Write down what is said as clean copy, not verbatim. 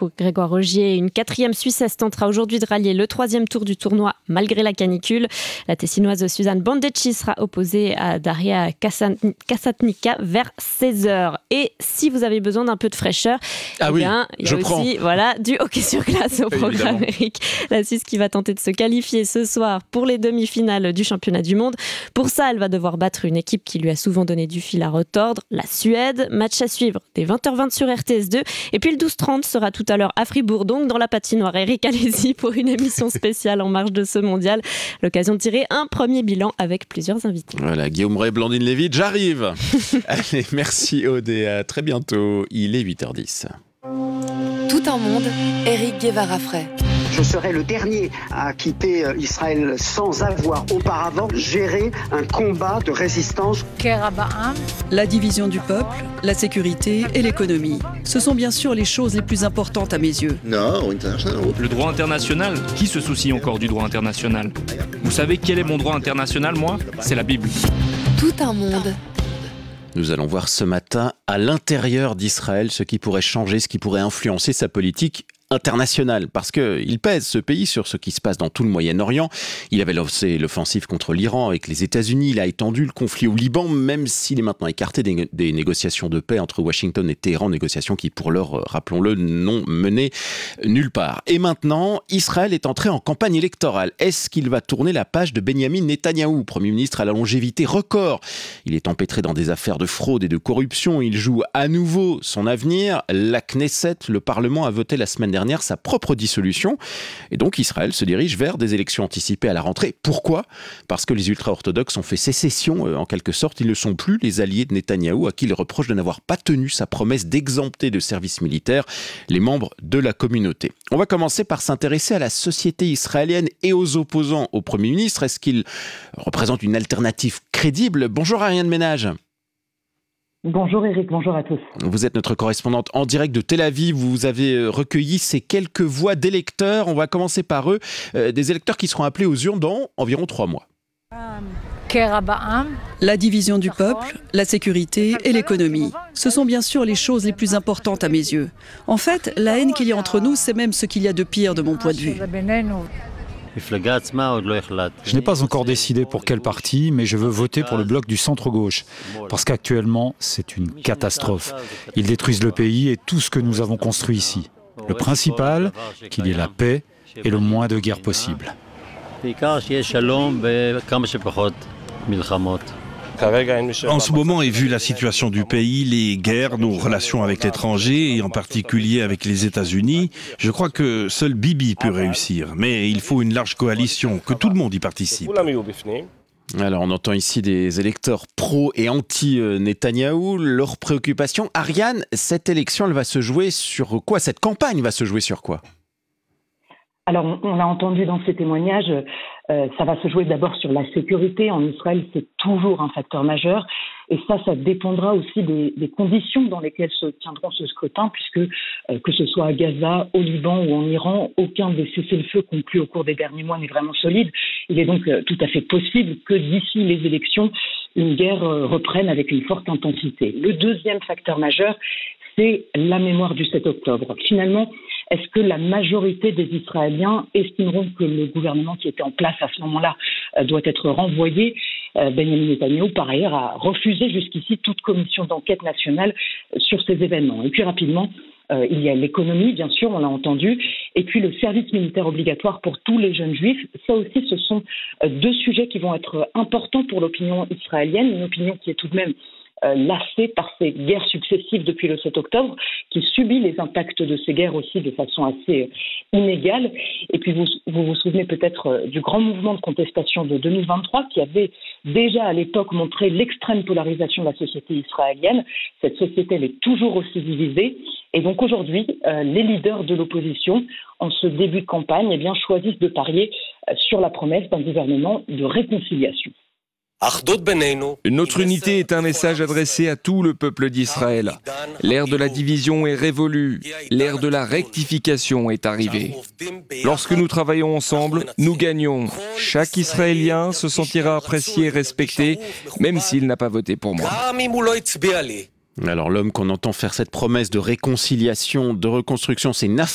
Grégoire Rogier. Une 4e Suissesse tentera aujourd'hui de rallier le 3e tour du tournoi malgré la canicule. La Tessinoise Suzanne Bandecchi sera opposée à Daria Kasatkina vers 16h. Et si vous avez besoin d'un peu de fraîcheur, il y a aussi du hockey sur glace au programme, Eric. La Suisse qui va tenter de se qualifier ce soir pour les demi-finales du championnat du monde. Pour ça, elle va devoir battre une équipe qui lui a souvent donné du fil à retordre, la Suède. Match à suivre dès 20h20 sur RTS2. Et puis le 12h30 sera tout à l'heure à Fribourg, donc dans la patinoire. Eric, allez-y pour une émission spéciale en marge de ce mondial. L'occasion de tirer un premier bilan avec plusieurs invités. Voilà, Guillaume Ray, Blandine Lévy, j'arrive. Allez, merci Aude et à très bientôt. Il est 8h10. Tout un monde, Eric Guevara-Frey. Je serai le dernier à quitter Israël sans avoir auparavant géré un combat de résistance. La division du peuple, la sécurité et l'économie. Ce sont bien sûr les choses les plus importantes à mes yeux. Le droit international ? Qui se soucie encore du droit international ? Vous savez quel est mon droit international, moi ? C'est la Bible. Tout un monde. Nous allons voir ce matin à l'intérieur d'Israël ce qui pourrait changer, ce qui pourrait influencer sa politique international, parce qu'il pèse ce pays sur ce qui se passe dans tout le Moyen-Orient. Il avait lancé l'offensive contre l'Iran avec les États-Unis, il a étendu le conflit au Liban, même s'il est maintenant écarté des négociations de paix entre Washington et Téhéran, négociations qui pour l'heure, rappelons-le, n'ont mené nulle part. Et maintenant, Israël est entré en campagne électorale. Est-ce qu'il va tourner la page de Benyamin Netanyahou, Premier ministre à la longévité record ? Il est empêtré dans des affaires de fraude et de corruption, il joue à nouveau son avenir. La Knesset, le Parlement, a voté la semaine dernière sa propre dissolution. Et donc Israël se dirige vers des élections anticipées à la rentrée. Pourquoi ? Parce que les ultra-orthodoxes ont fait sécession, en quelque sorte. Ils ne sont plus les alliés de Netanyahou, à qui il reproche de n'avoir pas tenu sa promesse d'exempter de service militaire les membres de la communauté. On va commencer par s'intéresser à la société israélienne et aux opposants au Premier ministre. Est-ce qu'il représente une alternative crédible ? Bonjour Ariane Ménage. Bonjour Eric, bonjour à tous. Vous êtes notre correspondante en direct de Tel Aviv. Vous avez recueilli ces quelques voix d'électeurs. On va commencer par eux. Des électeurs qui seront appelés aux urnes dans environ 3 mois. La division du peuple, la sécurité et l'économie. Ce sont bien sûr les choses les plus importantes à mes yeux. En fait, la haine qu'il y a entre nous, c'est même ce qu'il y a de pire de mon point de vue. Je n'ai pas encore décidé pour quel parti, mais je veux voter pour le bloc du centre-gauche. Parce qu'actuellement, c'est une catastrophe. Ils détruisent le pays et tout ce que nous avons construit ici. Le principal, qu'il y ait la paix et le moins de guerre possible. En ce moment, et vu la situation du pays, les guerres, nos relations avec l'étranger, et en particulier avec les États-Unis, je crois que seul Bibi peut réussir. Mais il faut une large coalition, que tout le monde y participe. Alors, on entend ici des électeurs pro et anti-Netanyahou, leurs préoccupations. Ariane, cette élection, elle va se jouer sur quoi ? Cette campagne va se jouer sur quoi ? Alors, on l'a entendu dans ces témoignages, ça va se jouer d'abord sur la sécurité. En Israël, c'est toujours un facteur majeur. Et ça dépendra aussi des conditions dans lesquelles se tiendront ce scrutin, puisque que ce soit à Gaza, au Liban ou en Iran, aucun des cessez-le-feu conclus au cours des derniers mois n'est vraiment solide. Il est donc tout à fait possible que d'ici les élections, une guerre reprenne avec une forte intensité. Le deuxième facteur majeur, c'est la mémoire du 7 octobre. Finalement, est-ce que la majorité des Israéliens estimeront que le gouvernement qui était en place à ce moment-là doit être renvoyé ? Benyamin Netanyahou, par ailleurs, a refusé jusqu'ici toute commission d'enquête nationale sur ces événements. Et puis rapidement, il y a l'économie, bien sûr, on l'a entendu, et puis le service militaire obligatoire pour tous les jeunes juifs. Ça aussi, ce sont deux sujets qui vont être importants pour l'opinion israélienne, une opinion qui est tout de même lassée par ces guerres successives depuis le 7 octobre, qui subit les impacts de ces guerres aussi de façon assez inégale. Et puis vous vous souvenez peut-être du grand mouvement de contestation de 2023 qui avait déjà à l'époque montré l'extrême polarisation de la société israélienne. Cette société, elle est toujours aussi divisée. Et donc aujourd'hui, les leaders de l'opposition, en ce début de campagne, choisissent de parier sur la promesse d'un gouvernement de réconciliation. Notre unité est un message adressé à tout le peuple d'Israël. L'ère de la division est révolue, l'ère de la rectification est arrivée. Lorsque nous travaillons ensemble, nous gagnons. Chaque Israélien se sentira apprécié et respecté, même s'il n'a pas voté pour moi. Alors l'homme qu'on entend faire cette promesse de réconciliation, de reconstruction, c'est